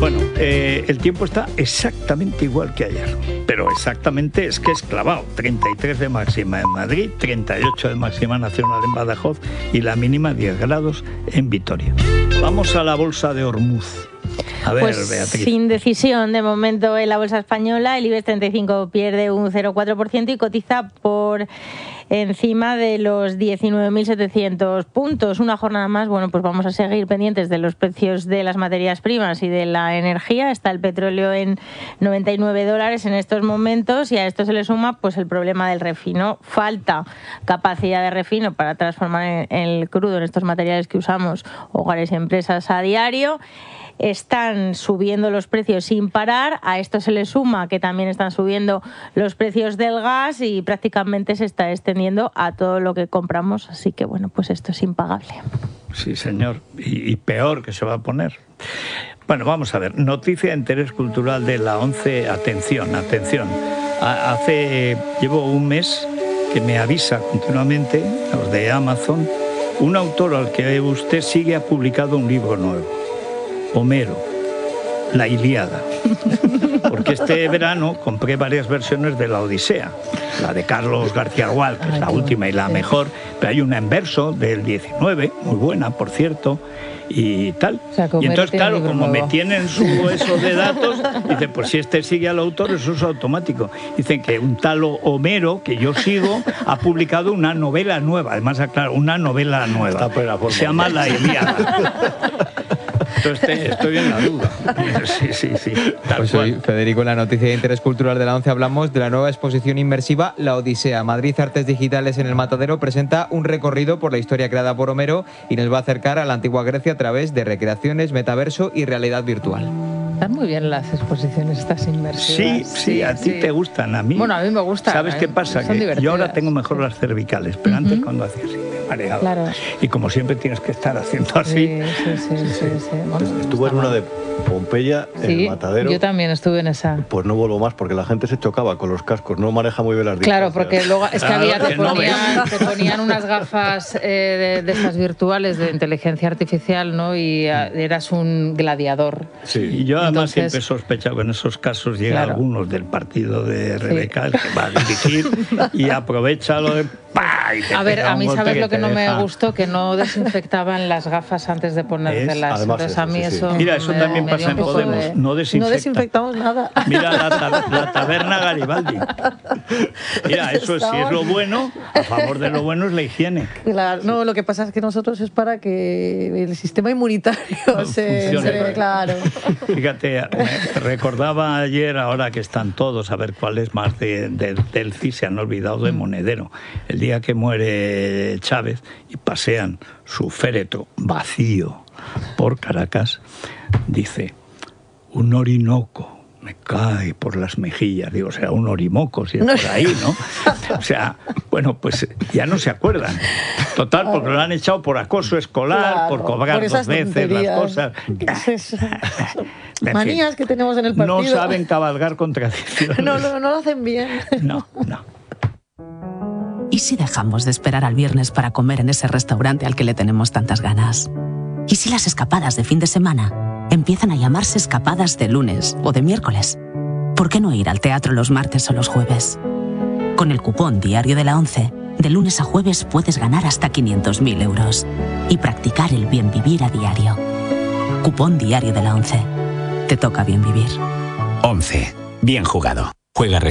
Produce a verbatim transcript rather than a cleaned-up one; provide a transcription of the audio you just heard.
Bueno, eh, el tiempo está exactamente igual que ayer, pero exactamente es que es clavado. treinta y tres de máxima en Madrid, treinta y ocho de máxima nacional en Badajoz y la mínima diez grados en Vitoria. Vamos a la bolsa de Ormuz. A ver, pues Beatriz. Sin decisión de momento en la bolsa española, el IBEX treinta y cinco pierde un cero coma cuatro por ciento y cotiza por encima de los diecinueve mil setecientos puntos. Una jornada más, bueno, pues vamos a seguir pendientes de los precios de las materias primas y de la energía. Está el petróleo en noventa y nueve dólares en estos momentos y a esto se le suma pues el problema del refino. Falta capacidad de refino para transformar el crudo en estos materiales que usamos hogares y empresas a diario. Están subiendo los precios sin parar, a esto se le suma que también están subiendo los precios del gas y prácticamente se está extendiendo a todo lo que compramos, así que bueno, pues esto es impagable. Sí, señor, y, y peor que se va a poner. Bueno, vamos a ver, noticia de interés cultural de la ONCE, atención, atención. Hace, llevo un mes que me avisa continuamente, los de Amazon, un autor al que usted sigue ha publicado un libro nuevo. Homero, la Ilíada. Porque este verano compré varias versiones de la Odisea. La de Carlos García Gual, que es la última y la mejor, pero hay una en verso del diecinueve, muy buena, por cierto, y tal. O sea, y entonces, claro, como nuevo. me tienen su eso de datos, dicen, pues si este sigue al autor, eso es automático. Dicen que un tal Homero, que yo sigo, ha publicado una novela nueva, además, aclaro, una novela nueva. Se llama La Ilíada. Entonces estoy en la duda. Sí, sí, sí. Tal Pues cual. hoy, Federico, en la noticia de interés cultural de la ONCE hablamos de la nueva exposición inmersiva La Odisea. Madrid Artes Digitales en el Matadero presenta un recorrido por la historia creada por Homero y nos va a acercar a la antigua Grecia a través de recreaciones, metaverso y realidad virtual. Están muy bien las exposiciones estas inmersivas. Sí, sí, a ti sí. te gustan, a mí. Bueno, a mí me gustan. ¿Sabes ¿eh? qué pasa? Son Que divertidas. yo ahora tengo mejor las cervicales, pero antes cuando hacía así me mareaba. Claro. Y como siempre tienes que estar haciendo así. Sí, sí, sí, sí, sí, sí. Bueno, Estuve en una de Pompeya, en sí, el Matadero. yo también estuve en esa. Pues no vuelvo más porque la gente se chocaba con los cascos, no maneja muy bien las Claro, distancias. porque luego es que Claro, había, te que no ponían, te ponían unas gafas eh, de, de esas virtuales de inteligencia artificial, ¿no? Y a, eras un gladiador. Sí. Y yo además Entonces- siempre he sospechado que en esos casos llega Claro. algunos del partido de Rebeca, el que va a dirigir, y aprovecha lo de ¡pah! Y te A ver, pega a un mí golpe sabes lo que te no me deja- gustó, que no desinfectaban las gafas antes de ponértelas. Además Entonces eso, a mí sí, sí. eso Mira, eso me- también me pasa dio en un poco Podemos, de- no desinfecta. No desinfectamos nada. Mira la, ta- la taberna Garibaldi. Mira, eso es, si es lo bueno, a favor de lo bueno es la higiene. Claro, no, lo que pasa es que nosotros es para que el sistema inmunitario se, Funcione. se- claro. Fíjate, me recordaba ayer, ahora que están todos, a ver cuál es más de, de, del C I, se han olvidado de Monedero. El día que muere Chávez y pasean su féretro vacío por Caracas, dice, un Orinoco me cae por las mejillas. Digo, o sea, un orimoco, si es por ahí, ¿no? O sea, bueno, pues ya no se acuerdan. Total, porque lo han echado por acoso escolar, Claro, por cobrar por esas dos veces tonterías. las cosas. Eso- En Manías fin, que tenemos en el partido. no saben cabalgar contradicciones. No, no, no lo hacen bien. No, no. ¿Y si dejamos de esperar al viernes para comer en ese restaurante al que le tenemos tantas ganas? ¿Y si las escapadas de fin de semana empiezan a llamarse escapadas de lunes o de miércoles? ¿Por qué no ir al teatro los martes o los jueves? Con el cupón diario de la ONCE, de lunes a jueves puedes ganar hasta quinientos mil euros y practicar el bien vivir a diario. Cupón diario de la ONCE. Te toca bien vivir. once. Bien jugado. Juega